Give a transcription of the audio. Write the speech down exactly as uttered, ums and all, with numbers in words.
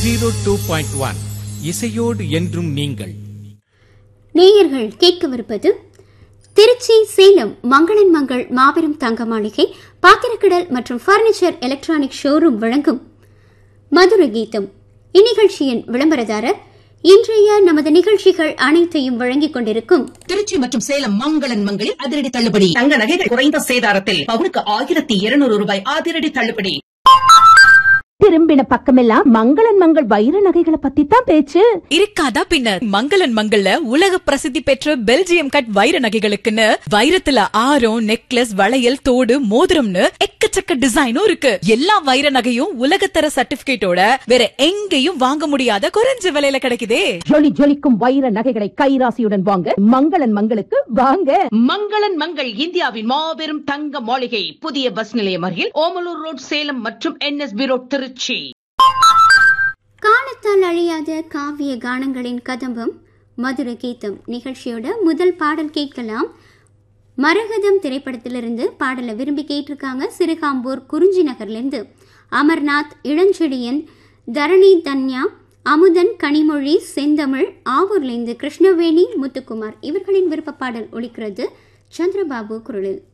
Zero two point one இசையோடு என்றும் நீங்கள். நேயர்கள் கேட்கவிருப்பது திருச்சி சேலம் மங்களன் மங்கள் மாபெரும் தங்க மாளிகை பாத்திரக்கடல் மற்றும் பர்னிச்சர் எலக்ட்ரானிக் ஷோரூம் வழங்கும் மதுர கீதம். இந்நிகழ்ச்சியின் விளம்பரதாரர் இன்றைய நமது நிகழ்ச்சிகள் அனைத்தையும் வழங்கிக் கொண்டிருக்கும் திருச்சி மற்றும் சேலம் மங்களன் மங்களில் அதிரடி தள்ளுபடி. தங்க நகைகள் குறைந்த சேதாரத்தில் பவுனுக்கு ஆயிரத்தி இருநூறு ரூபாய் அதிரடி தள்ளுபடி. திரும்பின பக்கமெல்லாம் மங்களன் மங்கள் வைர நகைகளை பத்தி தான் பேச்சு. இருக்காதா பின்ன. மங்களன் மங்கள்ல உலக பிரசித்தி பெற்ற பெல்ஜியம் கட் வைர நகைகளுக்குன்னு வைரத்துல ஆரம், நெக்லஸ், வளையல், தோடு, மோதிரம்னு எக்கச்சக்க டிசைனும் இருக்கு. எல்லா வைர நகையும் உலகத்தர சர்டிபிகேட்டோட வேற எங்கேயும் வாங்க முடியாத குறைஞ்ச விலையில கிடைக்குதே. ஜொலி ஜொலிக்கும் வைர நகைகளை கைராசியுடன் வாங்க மங்களன் மங்களுக்கு வாங்க. மங்களன் மங்கள் இந்தியாவின் மாபெரும் தங்க மாளிகை, புதிய பஸ் நிலையம் அருகில் ஓமலூர் ரோட், சேலம் மற்றும் என்எஸ்பி ரோட், திருச்சி. காலத்தால் அழியாத காவிய கானங்களின் கதம்பம் மதுர கீதம் நிகழ்ச்சியோட முதல் பாடல் கேட்கலாம். மரகதம் திரைப்படத்திலிருந்து பாடலை விரும்பி கேட்டிருக்காங்க சிறுகாம்பூர் குறிஞ்சி நகர்லேருந்து அமர்நாத், இளஞ்செழியன், தரணி, தன்யா, அமுதன், கனிமொழி, செந்தமிழ், ஆவூர்லேருந்து கிருஷ்ணவேணி, முத்துக்குமார் இவர்களின் விருப்ப பாடல் ஒலிக்கிறது சந்திரபாபு குரலில்.